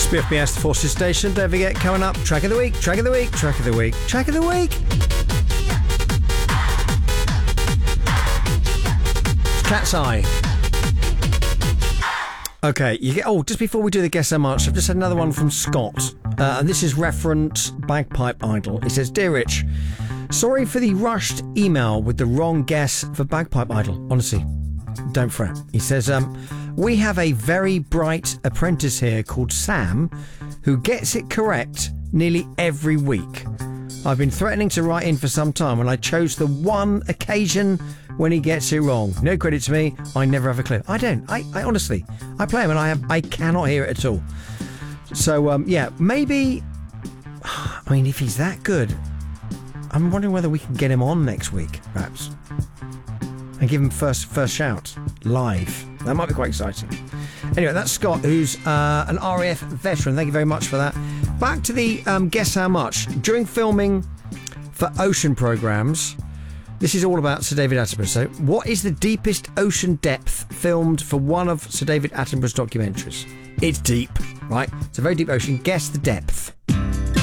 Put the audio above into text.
BFBS, the Forces Station. Don't forget, coming up, track of the week, track of the week, track of the week, track of the week. Cat's Eye. Okay, you get. Oh, just before we do the Guess How Much, I've just had another one from Scott. And this is reference Bagpipe Idol. It says, Dear Rich, sorry for the rushed email with the wrong guess for Bagpipe Idol. Honestly, don't fret. He says, we have a very bright apprentice here called Sam who gets it correct nearly every week. I've been threatening to write in for some time and I chose the one occasion when he gets it wrong. No credit to me, I never have a clue. I don't. I honestly, I play him and I cannot hear it at all. So, yeah, maybe, I mean, if he's that good, I'm wondering whether we can get him on next week, perhaps. And give him first shout, live. That might be quite exciting. Anyway, that's Scott, who's an RAF veteran. Thank you very much for that. Back to the Guess How Much. During filming for ocean programmes, this is all about Sir David Attenborough. So, what is the deepest ocean depth filmed for one of Sir David Attenborough's documentaries? It's deep, right? It's a very deep ocean. Guess the depth.